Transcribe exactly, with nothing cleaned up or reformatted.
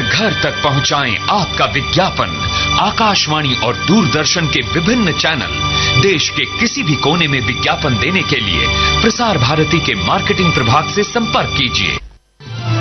घर तक पहुंचाएं आपका विज्ञापन। आकाशवाणी और दूरदर्शन के विभिन्न चैनल, देश के किसी भी कोने में विज्ञापन देने के लिए प्रसार भारती के मार्केटिंग प्रभाग से संपर्क कीजिए